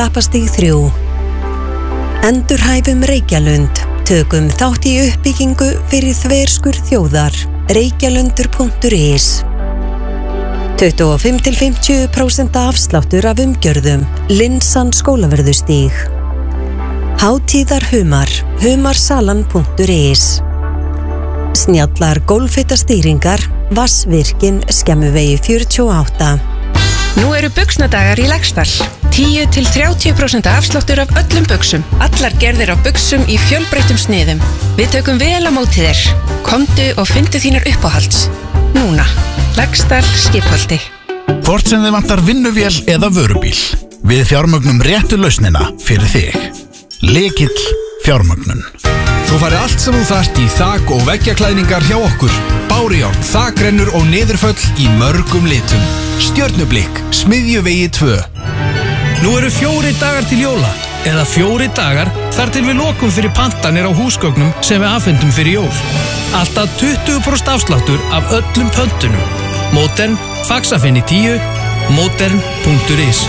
Stappastíg 3. Endurhæfum Reykjalund. Tökum þátt í uppbyggingu fyrir þverskurð þjóðar. Reykjalundur.is 25-50% afsláttur af umgjörðum. Linsan Skólaverðustíg. Hátíðar Humar. Humarsalan.is Snjallar gólffitastýringar. Vassvirkinn Skemmuvegi 48. Nú eru buxnadagar í Laxdal. 10-30% afsláttur af öllum buxum. Allar gerðir af buxum í fjölbreyttum sniðum. Við tökum vel á móti þér. Komdu og fyndu þínar uppáhalds. Núna. Laxdal Skipholti. Hvort sem þið vantar vinnuvél eða vörubíl. Við fjármögnum réttu lausnina fyrir þig. Lykill fjármögnun. Þú færi allt sem þú þarft í þak- og veggjaklæðningar hjá okkur. Bárujárn, þakrennur og niðurföll í mörgum litum. Stjörnublikk, Smiðjuvegi 2. Nú eru 4 dagar til jóla, eða 4 dagar þar til við lokum fyrir pantanir á húsgögnum sem við afhendum fyrir jól. Alltaf 20% afsláttur af öllum pöntunum. Modern, Faxafenni 10, modern.is.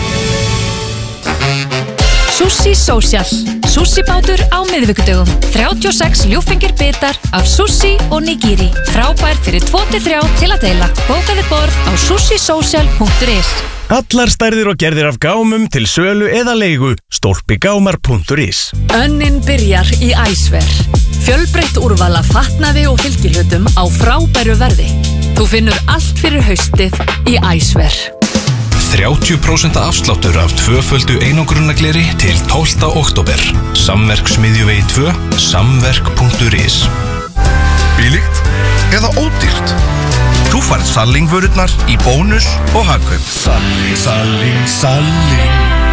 Sushi Social. Sushi-bátur á miðvikudögum. 36 ljúffengir bitar af sushi og nigiri. Frábær fyrir 2-3 til að deila. Bókaði borð á sushisocial.is. Allar stærðir og gerðir af gámum til sölu eða leigu. Stólpigámar.is. Önnin byrjar í Æsver. Fjölbreytt úrval af fatnaði og fylgihlutum á frábæru verði. Þú finnur allt fyrir haustið í Æsver. 30% afsláttur af tvöföldu einangrunargleri til 12. október. Samverk Smiðjuvegi 2, samverk.is. Bílíkt eða ódýrt? Þú færð Salling-vörurnar í bónus og hagkaup. Salling.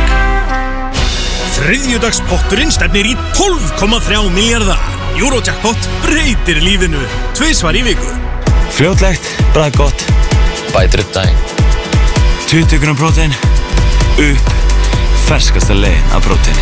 Þriðjudagspotturinn stefnir í 12,3 milljarða. Eurojackpot breytir lífinu. 2 svar í viku. Fljótlegt, bragðgott, bætir upp daginn. 20 grunn prótein, upp, ferskasta leiðin af próteini.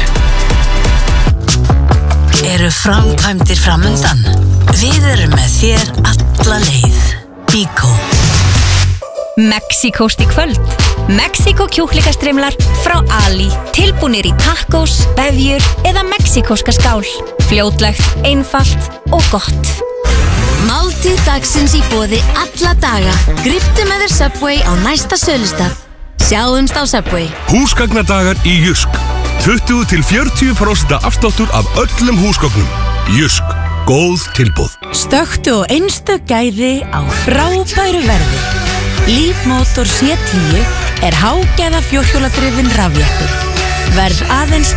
Eru framkvæmdir framundan? Við erum með þér alla leið. Bíkó. Mexíkóst í kvöld. Mexíkó kjúklingastrimlar frá Ali. Tilbúnir í tacos, befjur eða mexíkóska skál. Fljótlegt, einfalt og gott. Máltíð dagsins í boði alla daga. Griptu með þér Subway á næsta sölustað. Sjáumst á Subway. Húsgagnadagar í Jysk. 20-40% afsláttur af öllum húsgögnum. Jysk. Góð tilboð. Stökktu og einstök gæði á frábæru verði. Leapmotor C10 er hágæða fjórhjóladrifinn rafjeppur. Verð aðeins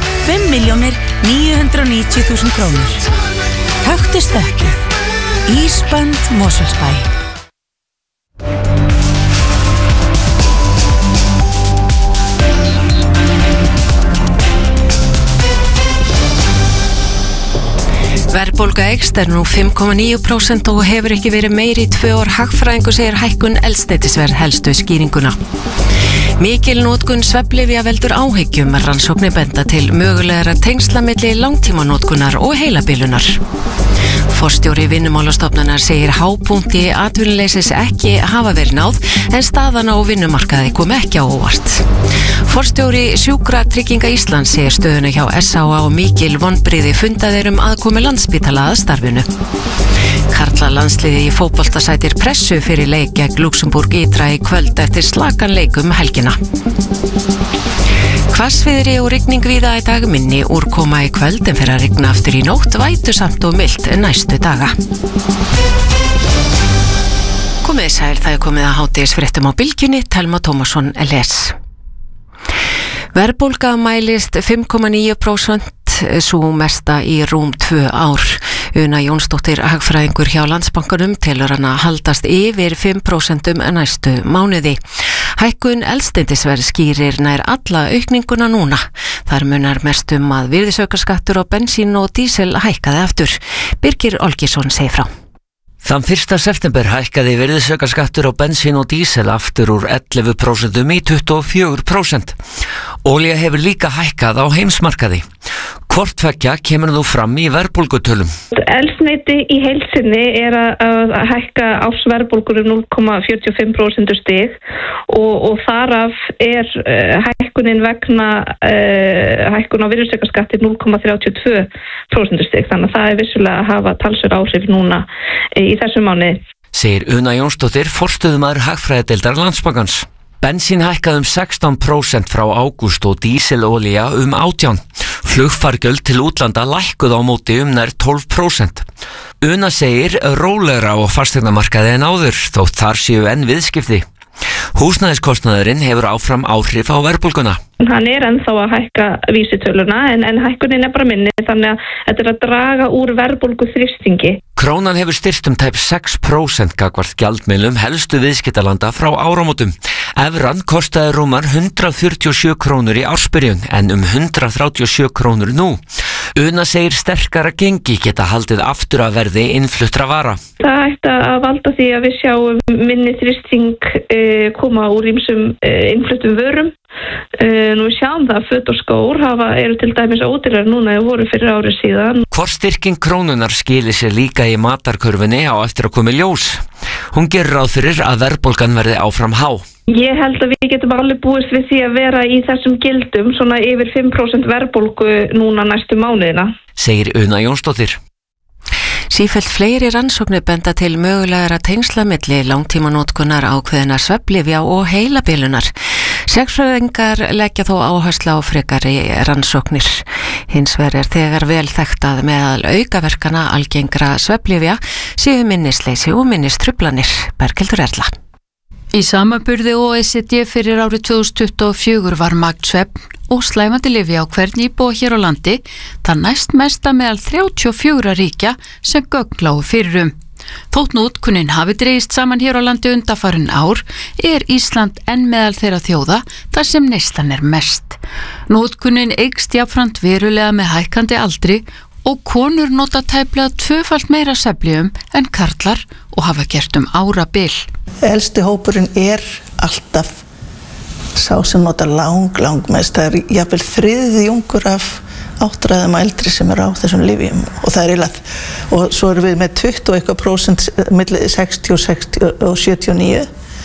5.990.000 krónur. Taktu stökkið. Ísbönd Mosfellsbæ. Verðbólga eykst er nú 5,9% og hefur ekki verið meiri í 2 ár. Hagfræðingur segir hækkun eldsneytisverð helstu skýringuna. Mikil notkun svefnlyfja veldur áhyggjum. Rannsóknir benda til mögulegra tengsla milli langtímanotkunar og heilabilunar. Forstjóri Vinnumálastofnunar segir hápunkti atvinnuleysis ekki hafa verið náð en staðan á vinnumarkaði kom ekki á óvart. Forstjóri Sjúkratrygginga Íslands segir stöðuna hjá SÁA og mikil vonbrigði fundaðir aðkomu Landspítala að starfinu. Karla landsliði í fótbolta sætir pressu fyrir leik gegn Luxemburg ytra í kvöld eftir slakan leik helgina. Hvassviðri og rigning víða í dag, minni úrkoma í kvöld en fer að rigna aftur í nótt, vætusamt og milt næstu daga. Komið sæl, það er komið að hádegisfréttum á Bylgjunni. Telma Tómasson les. Verðbólga mælist 5,9%, sú mesta í rúm 2 ár. Una Jónsdóttir hagfræðingur hjá Landsbankanum telur hana haldast yfir 5% næstu mánuði. Hækkun eldsneytisverð skýrir nær alla aukninguna núna. Þar munar mest að virðisaukaskattur á bensín og dísil hækkaði aftur. Birgir Olgeirsson segir frá. Þann 1. september hækkaði virðisaukaskattur á bensín og dísil aftur úr 11% í 24%. Olía hefur líka hækkað á heimsmarkaði. Hvort tveggja kemur nú fram í verðbólgutölum. Eldsneyti í heild sinni að hækka ársverðbólgur 0,45% stig og þaraf hækkunin vegna hækkun á virðisaukaskatti 0,32% stig. Þannig að það vissulega að hafa talsverð áhrif núna í þessum mánuði. Segir Una Jónsdóttir, forstöðumaður hagfræðideildar Landsbankans. Bensín hækkaði 16% frá ágúst og dísilolía 18%. Flugfargjöld til útlanda lækkuð á móti nær 12%. Una segir rólegra á fasteignamarkaði en áður, þótt þar séu enn viðskipti. Húsnæðiskostnaðurinn hefur áfram áhrif á verðbólguna. Hann ennþá að hækka vísitöluna en hækkunin bara minni þannig að þetta að draga úr verðbólgu þrýstingi. Krónan hefur styrkt tæp 6% gagnvart gjaldmiðlum helstu viðskiptalanda frá áramótum. Evran kostaði rúmar 147 krónur í ársbyrjun en 137 krónur nú. Una segir sterkara gengi geta haldið aftur að verði innfluttra vara. Það ætti að valda því að við sjáum minni þrýsting koma úr ýmsum innfluttum vörum. Nú við sjáum það að föt og skór eru til dæmis ódýrar núna en voru fyrir árið síðan. Hvort styrking krónunar skilir sér líka í matarkurfunni á eftir að koma í ljós. Hún gerir ráð fyrir að verðbólgan verði áfram há. Ég held að við getum alveg búist við því að vera í þessum gildum svona yfir 5% verðbólgu núna næstu mánuðina. Segir Una Jónsdóttir. Sífellt fleiri rannsóknir benda til mögulegra tengsla milli langtímanótkunar ákveðinna svefnlyfja og heilabilunar. Sérfræðingar leggja þó áherslu á frekari rannsóknir. Hins vegar þegar vel þekkt að meðal aukaverkana algengra svefnlyfja séu minnisleysi og minnistruflanir. Berghildur Erla. Í samanburði OECD fyrir árið 2024 var magn svefn og slæmandi lyfja á hvern íbúa hér á landi það næst mesta meðal 34 ríkja sem gögn lágu fyrir Þótt nótkunin hafi dregist saman hér á landi undanfarin ár Ísland enn meðal þeirra þjóða þar sem neyslan mest. Nótkunin eykst jafnframt verulega með hækkandi aldri og konur nota tæplega 2-falt meira svefnlyfjum en karlar og hafa gert árabil. Elsti hópurinn alltaf sá sem nota langmest. Það jafnvel þriðjungur af áttræðum og eldri sem á þessum lyfjum og það og svo erum við með 21% milli 60 og 79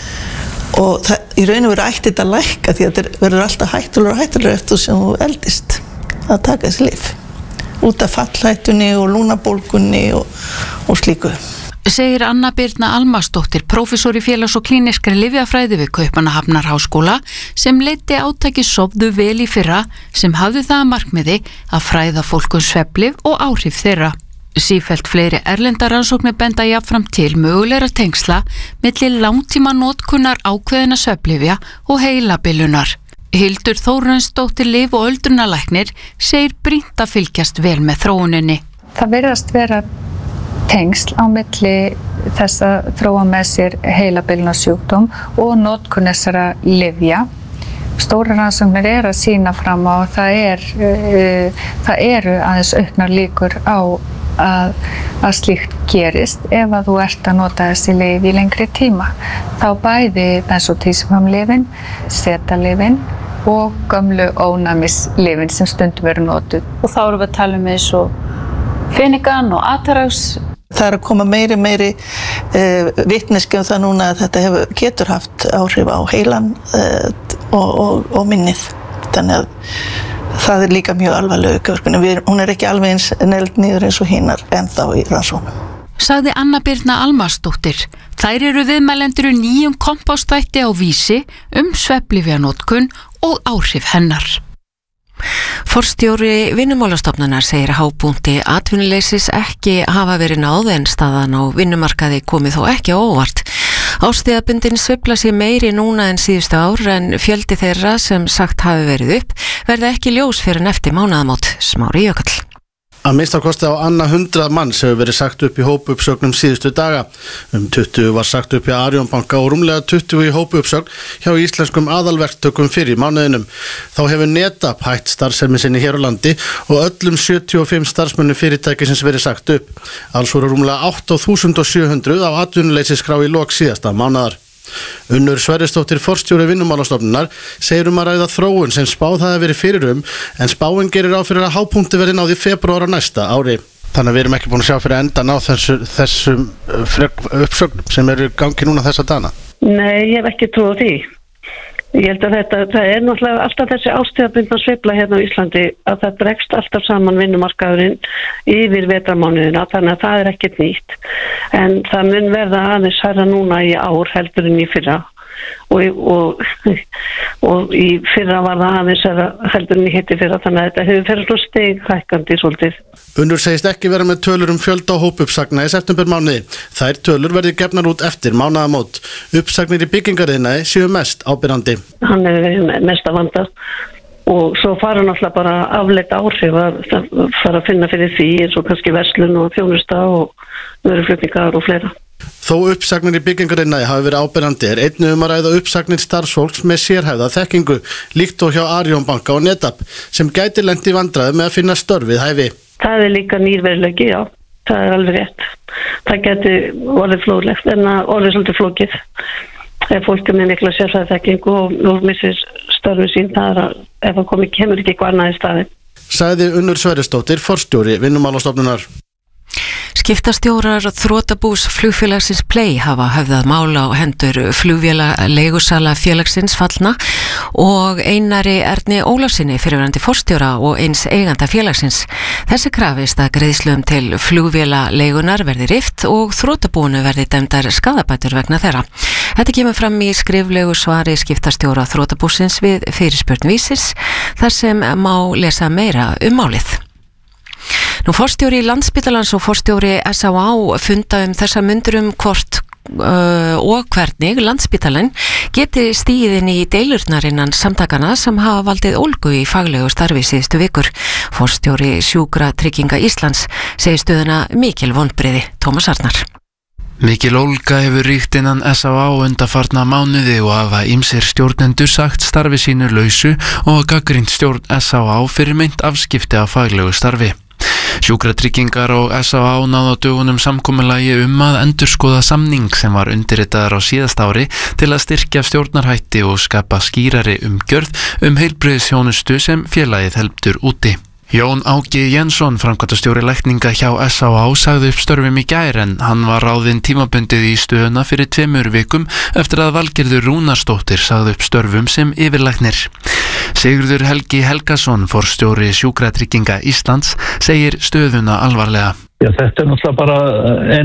og það í raun og veru ætti þetta að lækka því að þetta verður alltaf hættulegur eftir sem þú eldist að taka þessi lyf út af fallhættunni og lúnabólgunni og slíku. Segir Anna Birna Almarsdóttir, prófessor í félags- og klíniskri lyfjafræði við Kaupmannahafnarháskóla sem leiddi átaki Sofðu vel í fyrra sem hafði það að markmiði að fræða fólk svefnlyf og áhrif þeirra. Sífellt fleiri erlendar rannsóknir benda jafnframt til mögulegra tengsla milli langtímanótkunar ákveðinna svefnlyfja og heilabilunar. Hildur Þórunnsdóttir lyf- og öldrunarlæknir segir brýnt að fylgjast vel með þróuninni. Það virðast vera tengsl á milli þess að þróa með sér heilabilunarsjúkdóm og notkun þessara lyfja. Stórar rannsóknir að sýna fram á að það eru aðeins auknar líkur á að slíkt gerist ef að þú ert að nota þessi lyf í lengri tíma. Þá bæði bensótísifamlyfin, setalyfin og gömlu ónæmislyfin sem stundum eru notuð. Og þá erum við að tala eins og Fenigan og Atarax. Það að koma meiri vitneskja það núna að þetta getur haft áhrif á heilan og minnið. Þannig að það líka mjög alvarleg aukaverkun. Hún ekki alveg eins negld niður eins og hinar ennþá í rannsóknum. Sagði Anna Birna Almarsdóttir. Þær eru viðmælendur nýjum kompástþætti á Vísi svefnlyfjanotkun og áhrif hennar. Forstjóri Vinnumálastofnunar segir að hápunkti atvinnuleysis ekki hafa verið náð en staðan á vinnumarkaði komið þó ekki á óvart. Árstíðabundin sveifla sé meiri núna en síðustu ár en fjöldi þeirra sem sagt hafi verið upp verði ekki ljós fyrir en eftir mánaðamót. Smári Jökull. Að minnstakosti á annað 100 manns hefur verið sagt upp í hópuppsögnum síðustu daga. 20 var sagt upp hjá Arion banka og rúmlega 20 í hópuppsögn hjá íslenskum aðalverktökum fyrir mánuðinum. Þá hefur Netap hætt starfsemi sinni hér á landi og öllum 75 starfsmönnum fyrirtækisins verið sagt upp. Alls voru rúmlega 8.700 á atvinnuleysisskrá í lok síðasta mánaðar. Unnur Sverrisdóttir forstjóri Vinnumálastofnunar segir að ræða þróun sem spáð hafi verið fyrir en spáin gerir ráð fyrir að hápunkti verði náð í febrúar á næsta ári. Þannig að við erum ekki búin að sjá fyrir endan á þessum uppsögnum sem eru gangi núna þessa dana. Nei, ég hef ekki trú á því. Ég held að það náttúrulega alltaf þessi árstíðabundna sveifla hérna á Íslandi að það bregst alltaf saman vinnumarkaðurinn yfir vetrarmánuðina, þannig að það ekkert nýtt. En það mun verða aðeins hærra núna í ár heldur en í fyrra og í fyrra var það aðeins heldur en í hitti fyrra, þannig að þetta hefur ferið svo stighækkandi svolítið. Unnur segist ekki vera með tölur fjölda og hópuppsagna í septembermánuði. Þær tölur verði gefnar út eftir mánaðamót. Uppsagnir í byggingariðnaði séu mest ábyrrandi. Hann mest að vanda og svo fara náttúrulega bara afleitt áhrif að fara að finna fyrir því eins og kannski verslun og þjónusta og vöruflutningar og fleira. Þó uppsagnir í byggingariðnaði hafi verið ábyrrandi einnig að ræða uppsagnir starfsfólks með sérhæfða þekkingu, líkt og hjá Arion banka og Netab, sem gæti lent í vandræðum með að finna störf við hæfi. Það líka nýrveruleiki, já, það alveg rétt. Það geti orðið flóðlegt en orðið svolítið flókið. Ef fólk með mikla sérhæfða þekkingu og missir störfu sín, það ef það kemur ekki eitthvað annað í staðinn. Sagði Unnur Sverrisdóttir, forstjóri Vinnumálastofnunar. Skiptastjórar þrotabús flugfélagsins Play hafa höfðað mála á hendur flugvéla leigusala félagsins Fallna og Einari Erni Ólafsinni fyrrverandi forstjóra og eins eiganda félagsins. Þessi krafist að greiðslum til flugvéla leigunar verði rift og þrotabúinu verði dæmdar skaðabætur vegna þeirra. Þetta kemur fram í skriflegu svari skiptastjóra þrotabúsins við fyrirspurn Vísis þar sem má lesa meira málið. Nú forstjóri Landspítalans og forstjóri SÁÁ funda þessa mundur hvort og hvernig Landspítalinn geti stigið inn í deilurnar innan samtakana sem hafa valdið ólgu í faglegu starfi síðustu vikur. Forstjóri Sjúkratrygginga Íslands segir stöðuna mikil vonbrigði. Tómas Arnar. Mikil ólga hefur ríkt innan SÁÁ undanfarna mánuði og hafa ýmsir stjórnendur sagt starfi sínu lausu og gagnrýnt stjórn SÁÁ fyrir meint afskipti af faglegu starfi. Sjúkratryggingar og SÁÁ náðu á dögunum samkomulagi að endurskoða samning sem var undirritaður á síðasta ári til að styrkja stjórnarhætti og skapa skýrari umgjörð heilbrigðisþjónustu sem félagið heldur úti. Jón Áki Jensson, framkvæmdastjóri lækninga hjá SÁÁ, sagði upp störfum í gær en hann var ráðinn tímabundið í stöðuna fyrir 2 vikum eftir að Valgerður Rúnarsdóttir sagði upp störfum sem yfirlæknir. Sigurður Helgi Helgason, forstjóri Sjúkratrygginga Íslands, segir stöðuna alvarlega. Já, þetta náttúrulega bara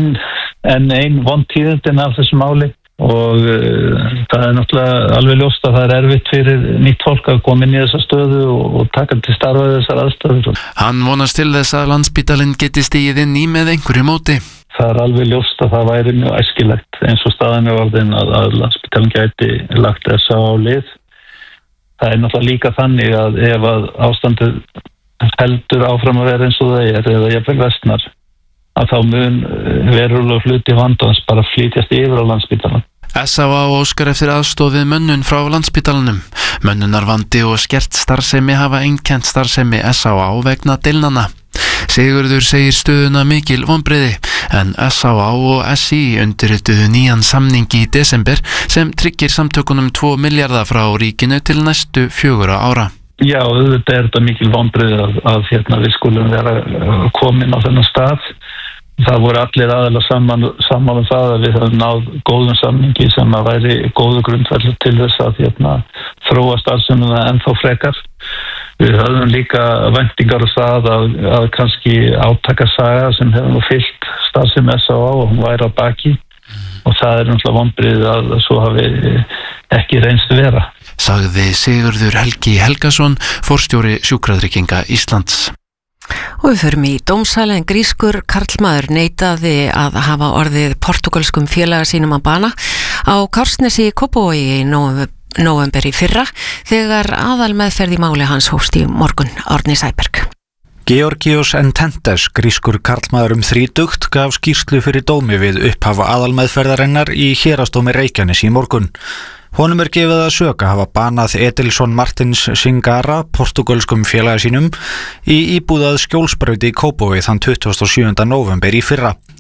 ein vond tíðindin af þessu máli og það náttúrulega alveg ljóst að það erfitt fyrir nýtt fólk að koma inn í þessa stöðu og taka til starfa þessar aðstöður. Hann vonast til þess að Landspítalinn geti stigið inn í með einhverju móti. Það alveg ljóst að það væri mjög æskilegt eins og staðan orðin að Landspítalinn gæti lagt þessa á lið. Það náttúrulega líka þannig að ef að ástandið heldur áfram að vera eins og það eða jafnvel versnar, að þá mun verulega hluti vandans bara flytjast yfir á Landspítalann. SÁÁ óskar eftir aðstoð við mönnun frá Landspítalanum. Mönnunarvandi og skert starfsemi hafa einkennt starfsemi SÁÁ vegna deilnanna. Sigurður segir stöðuna mikil vonbrigði en SÁÁ og SÍ undirrituðu nýjan samning í desember sem tryggir samtökunum 2 milljarða frá ríkinu til næstu 4 ára. Já, þetta þetta mikil vonbrigði að við skulum vera komin á þennan stað. Það voru allir aðeinslega sammála það að við höfum náð góðum samningi sem að væri góðu grundvöllur til þess að þróa starfsemina ennþá frekar. Við höfum líka væntingar á það að kannski átakasaga sem hefur fyllt starfsemi SÁÁ og hún væri á baki og það náttúrulega vonbrigði að svo hafi ekki reynst vera. Sagði Sigurður Helgi Helgason, forstjóri Sjúkratrygginga Íslands. Og við förum í dómsal en grískur karlmaður neitaði að hafa orðið portugalskum félaga sínum að bana á Kársnesi í Kópavogi í nóvember í fyrra þegar aðalmeðferð í máli hans hófst í morgun. Árni Sæberg. Georgios Ententes, grískur karlmaður 30, gaf skýrslu fyrir dómi við upphafa aðalmeðferðarinnar í Héraðsdómi Reykjanes í morgun. Honum gefið að sök að hafa banað Edilson Martins Singara, portugalskum félaga sínum, í íbúð að Skjólsbraut í Kópavogi þann 27. nóvember í fyrra.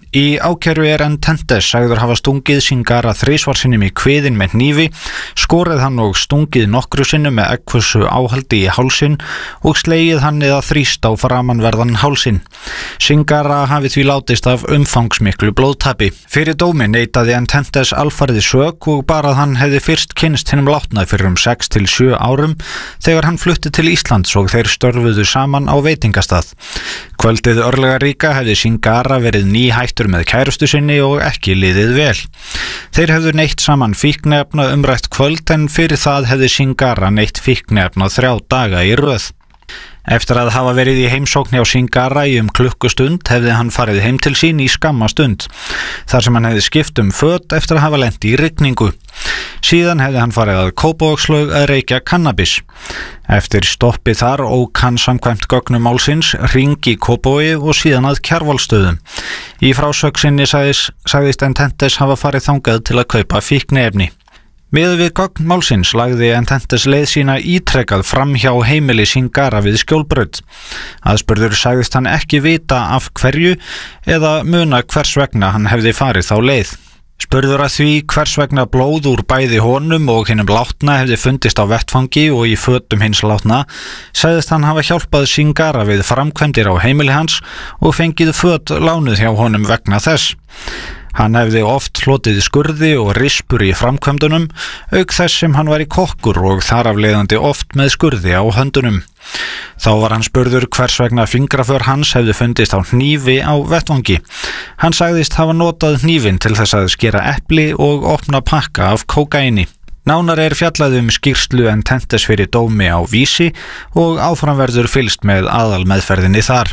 Í ákæru Ententes sagður hafa stungið Singara 3 sinnum í kviðinn með hnífi, skorið hann og stungið nokkru sinnum með eggfussu áhaldi í hálsinn og slegið hann eða þrýst á framanverðan hálsinn. Singara hafi því látist af umfangsmiklu blóðtapi. Fyrir dómi neitaði Ententes alfarið sök og bara að hann hefði fyrst kynnst hinum látna fyrir 6 til 7 árum þegar hann flutti til Íslands og þeir störfuðu saman á veitingastað. Kvöldið örlega ríka hefði Singara verið nýhættur með kærustu sinni og ekki liðið vel. Þeir hefðu neytt saman fíkniefna umrætt kvöld en fyrir það hefði Singara neytt fíkniefna 3 daga í röð. Eftir að hafa verið í heimsókn hjá Singara í klukkustund hefði hann farið heim til sín í skamma stund, þar sem hann hefði skipt föt eftir að hafa lent í rigningu. Síðan hefði hann farið að Kópavogslaug að reykja kannabis. Eftir stoppi þar ók hann samkvæmt gögnum málsins hring í Kópavogi og síðan að Kjarvalsstöðum. Í frásögn sinni sagðist Ententes hafa farið þangað til að kaupa fíkniefni. Miðað við gögn málsins lagði Ententes leið sína ítrekað fram hjá heimili Singara við Skjólbraut. Aðspurður sagðist hann ekki vita af hverju eða muna hvers vegna hann hefði farið þá leið. Spurður að því hvers vegna blóð úr bæði honum og hinum látna hefði fundist á vettfangi og í fötum hins látna, sagðist hann hafa hjálpað Singara við framkvæmdir á heimili hans og fengið föt lánuð hjá honum vegna þess. Hann hefði oft hlotið skurði og rispur í framkvæmdunum, auk þess sem hann var í kokkur og þar af leiðandi oft með skurði á höndunum. Þá var hann spurður hvers vegna fingraför hans hefði fundist á hnífi á vettvangi. Hann sagðist hafa notað hnífinn til þess að skera epli og opna pakka af kókaini. Nánar fjallað skýrslu Ententes fyrir dómi á Vísi og áfram verður fylgst með aðalmeðferðinni þar.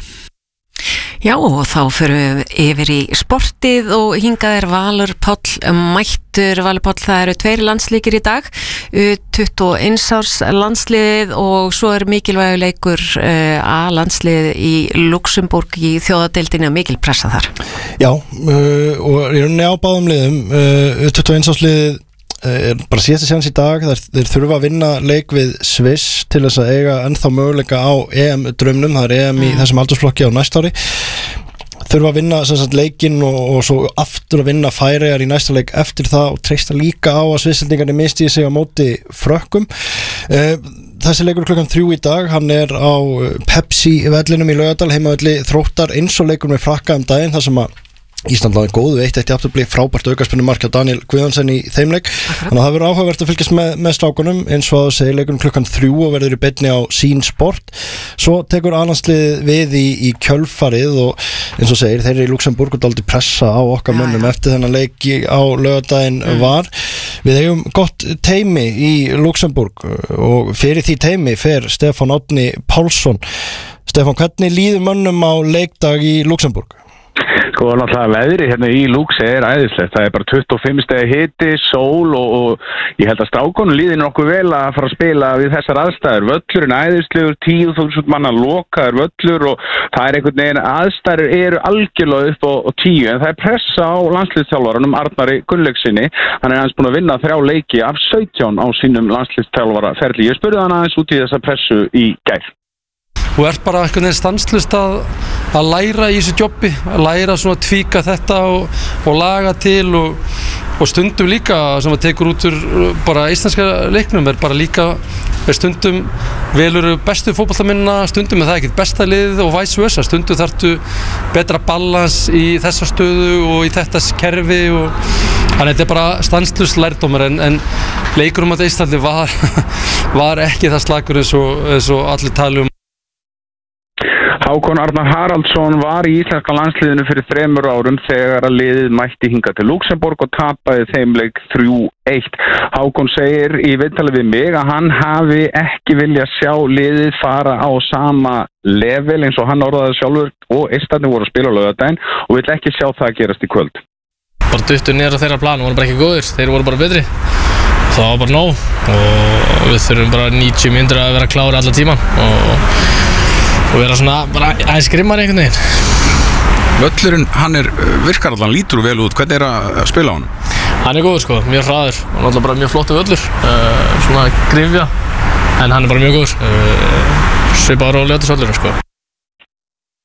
Já, og þá förum við yfir í sportið og hingað Valur Páll mættur. Valur Páll, það eru 2 landsleikir í dag, 21 árs landsliðið og svo mikilvægur leikur A-landsliðið í Luxemburg í þjóðadeildinni og mikil pressa þar. Já, og í rauninni á báðum liðum, 21 árs liðið bara síðasta séns í dag, þeir þurfa að vinna leik við Sviss til þess að eiga ennþá möguleika á EM-draumnum, það EM í þessum aldursflokki á næsta ári. Þurfa að vinna leikinn og svo aftur að vinna Færeyjar í næsta leik eftir það og treysta líka á að Svisslendingarnir misti sig á móti Frökkum. Þessi leikur klukkan 3 í dag, hann á Pepsi vellinum í Laugardal, heimavelli Þróttar, eins og leikur með Frakka daginn, þar sem að Ísland láði góðu 1-1 í afturblík, frábært aukaspinnumark hjá Daniel Guðjónsson í þeim leik. Þannig að það verður áhugavert að fylgjast með strákunum, eins og að segja leikurinn klukkan 3 og verður í beinni á Sín Sport. Svo tekur A-landsliðið við í kjölfarið og eins og segir, þeir eru í Luxemburg og dálítið pressa á okkar mönnum eftir þennan leik á laugardaginn var. Við eigum gott teymi í Luxemburg og fyrir því teymi fer Stefán Árni Pálsson. Stefán, hvernig líður mönnum á leikdag í Luxemburg? Sko, náttúrulega veðri hérna í Lúx æðislegt, það bara 25 stegi hiti, sól og ég held að strákonum líði nokkuð vel að fara að spila við þessar aðstæður. Völlurinn æðislegur, 10.000 manna lokaður völlur og það einhvern veginn aðstæður eru algjörlega upp á 10, en það pressa á landsliðsþjálfaranum Arnari Gunnleiksinni. Hann aðeins búin að vinna 3 leiki af 17 á sínum landsliðsþjálfaraferli. Ég spurði hann aðeins út í þessa pressu í gær. Þú ert bara einhvern veginn stanslust að læra í þessu jobbi, að læra svona að tvíka þetta og laga til og stundum líka sem að tekur út úr bara íslenska leiknum bara líka stundum velur bestu fótboltamennina, stundum það ekkert besta liðið og vice versa, stundum þarftu betra balans í þessa stöðu og í þetta kerfi og þannig þetta bara stanslust lærdómar en leikurum á Íslandi var ekki það slagur eins og allir tala Hákon Arnar Haraldsson var í íslenska landsliðinu fyrir 3 árum þegar að liðið mætti hingað til Luxemburg og tapaði þeim leik 3-1. Hákon segir í viðtali við mig að hann hafi ekki viljað sjá liðið fara á sama level eins og hann orðaði sjálfur og Eistarnir voru að spila á laugardaginn og vill ekki sjá það að gerast í kvöld. Bara duttur niður á þeirra plan, voru bara ekki góðir, þeir voru bara betri. Það var bara nóg og við þurfum bara 90 mínútur að vera klári alla tíman og vera svona bara aðeins grimmar einhvern veginn. Völlurinn, hann virkar allan lítur vel út, hvernig að spila á hann? Hann góður sko, mjög hraður og náttúrulega bara mjög flottu völlur, svona grifja, en hann bara mjög góður, svipaður og Lötusvöllurinn sko.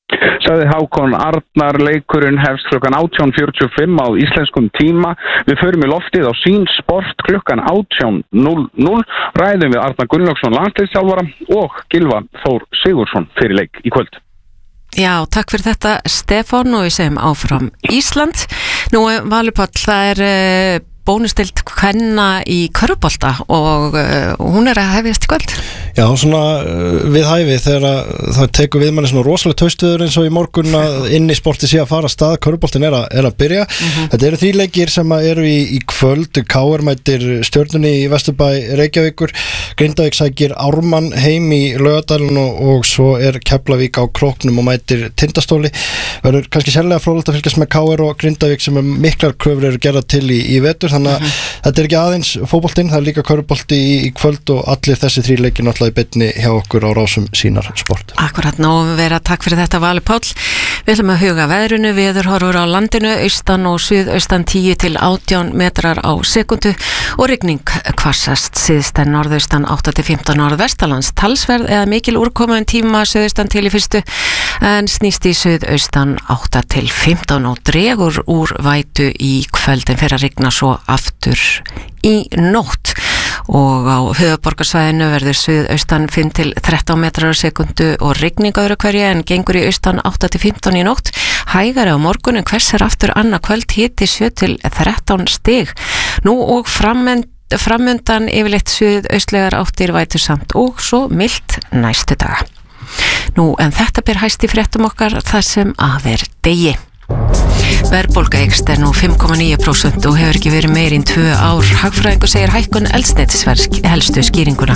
Sagði Hákon Arnar, leikurinn hefst klukkan 18:45 á íslenskum tíma. Við förum í loftið á Sín Sport klukkan 18:00. Ræðum við Arnar Gunnlaugsson landsliðsþjálfara og Gylfa Þór Sigurðsson fyrir leik í kvöld. Já, takk fyrir þetta Stefán og við segjum áfram Ísland. Nú Valur Páll, það er bónustild kvenna í körfubolta og hún er að hefjast í kvöld. Já, svona við hæfi þegar það tekur við manni svona rosalega taustviður eins og í morgun að inn í sporti sé að fara að stað, körfuboltin er að byrja. Þetta eru 3 leikir sem eru í kvöld. KR mætir Stjörnunni í Vesturbæ Reykjavíkur, Grindavík sækir Ármann heim í Laugardalinn og svo er Keflavík á Króknum og mætir Tindastóli. Verður kannski sérlega fróðlegt að fylgjast með KR og Grindavík sem miklar kröfur eru gerðar til í vetur, þannig að þetta er ekki aðeins fótboltinn, það er líka körfubolti í kvöld og allir þessi 3 leikir náttúrulega í beinni hjá okkur á Rásum Sínar Sport. Akkurat, nóg vera, takk fyrir þetta Valur Páll. Við ætlum að huga veðrinu, veðurhorfur á landinu, austan og suðaustan 10 til 18 metrar á sekundu og rigning hvassast syðst en norðaustan 8 til 15 norðvestalands, talsverð eða mikil úrkoma tíma suðaustan til í fyrstu en snýst í suðaustan 8 til 15 og dregur úr vætu í kvöldin fyrir að rigna svo aftur í nótt og á höfuðborgarsvæðinu verður suðaustan 5 til 13 metrar á sekundu og rigning öðru hverju en gengur í austan 8 til 15 í nótt, hægari á morgun en hvers er aftur annað kvöld hiti 7 til 13 stig. Nú og framundan yfirleitt suðaustlegar áttir vætusamt og svo milt næstu daga. Nú en þetta ber hæst í fréttum okkar þar sem af er degi. Verðbólga eykst er nú 5,9% og hefur ekki verið meir í 2 ár. Hagfræðingur segir hækkun eldsneytisverðs helstu skýringuna.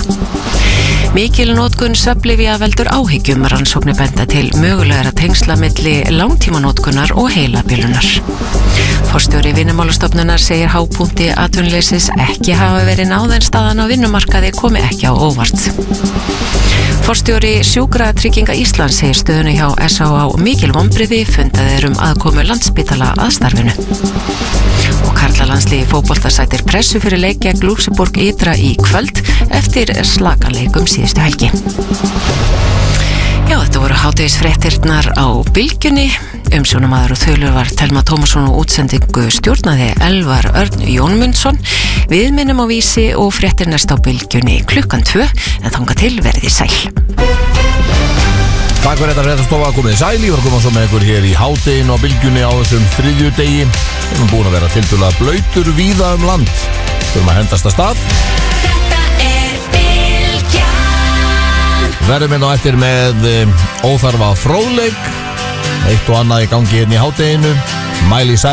Mikil notkun svefnlyfja veldur áhyggjum, rannsóknir benda til mögulegra tengsla milli langtímanotkunar og heilabilunar. Forstjóri Vinnumálastofnunar segir hápunkti atvinnuleysis ekki hafa verið náð en staðan á vinnumarkaði komi ekki á óvart. Forstjóri Sjúkratrygginga Íslands segir stöðuna hjá SÁ mikil vonbrigði, fundað aðkomu Landspítala að starfinu. Og karlalandsliði fótbolta sætir pressu fyrir leik gegn Luxemburg ytra í kvöld eftir slakaleikum síðustu helgi. Já, þetta voru hádegisfréttirnar á Bylgjunni. Umsjónamaður og þulur var Telma Tómasson og útsendingu stjórnaði Elvar Örn Jónmundsson. Við minnum á Vísi og fréttir næst á Bylgjunni klukkan 2 en þangað til verði sæl. Takk fyrir þetta fréttastofa að komið sæl. Ég var að koma svo með ykkur hér í hádeginu á Bylgjunni á þessum þriðjudegi. Við erum búin að vera tiltölulega blautur víða land. Við erum að hendast að stað. Verðum hérna á eftir með óþarfa fróðleik, eitt og annað í gangi hérna í hádeginu. Mæli sæl.